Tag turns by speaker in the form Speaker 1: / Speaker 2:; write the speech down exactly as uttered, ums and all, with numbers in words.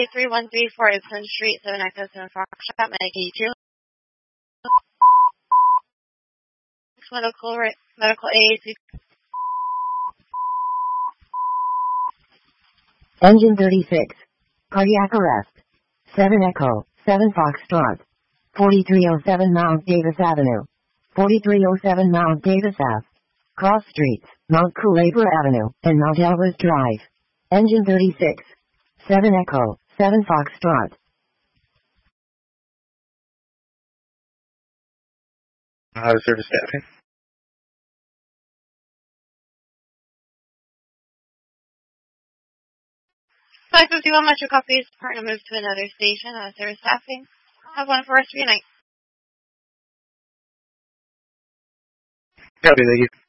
Speaker 1: three one three four Ibsen Street, seven Echo seven Foxtrot, Medicaid Medical, medical A A C.
Speaker 2: Engine thirty-six. Cardiac arrest. seven Echo, seven Foxtrot. forty-three oh seven Mount Davis Avenue. forty-three oh seven Mount Davis Ave. Cross Streets, Mount Culebra Avenue, and Mount Elvis Drive. Engine thirty-six. seven Echo, seven Foxtrot.
Speaker 3: Uh, service staffing.
Speaker 1: five fifty-one Metro Coffee's partner moved to another station. Uh, service staffing. Have one for us for your night.
Speaker 3: Copy, thank you.